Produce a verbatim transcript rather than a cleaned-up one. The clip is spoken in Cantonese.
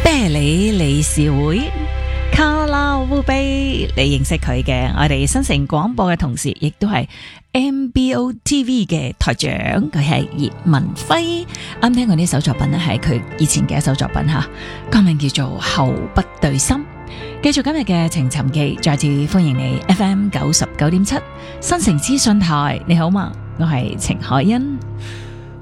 啤梨理事會卡拉烏比，你認識佢嘅？我哋新城廣播嘅同事，亦都係 M B O T V 嘅台長，佢係葉文輝。啱聽過呢首作品咧，係佢以前嘅一首作品吓，歌名叫做《後不對心》。繼續今日嘅情尋記，再次歡迎你 F M 九十九點七新城資訊台，你好嘛？我係程海欣。